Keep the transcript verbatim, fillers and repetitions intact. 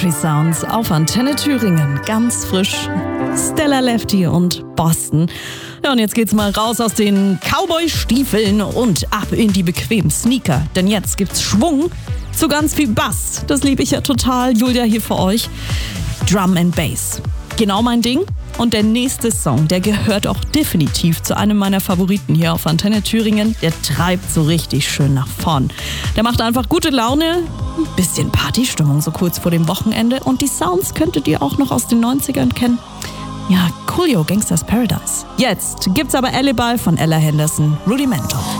Country Sounds auf Antenne Thüringen. Ganz frisch. Stella Lefty und Boston. Ja, und jetzt geht's mal raus aus den Cowboy-Stiefeln und ab in die bequemen Sneaker. Denn jetzt gibt's Schwung zu ganz viel Bass. Das liebe ich ja total. Julia hier für euch. Drum and Bass. Genau mein Ding. Und der nächste Song, der gehört auch definitiv zu einem meiner Favoriten hier auf Antenne Thüringen. Der treibt so richtig schön nach vorn. Der macht einfach gute Laune, ein bisschen Partystimmung so kurz vor dem Wochenende. Und die Sounds könntet ihr auch noch aus den neunzigern kennen. Ja, Coolio, Gangsta's Paradise. Jetzt gibt's aber Alibi von Ella Henderson, Rudimento.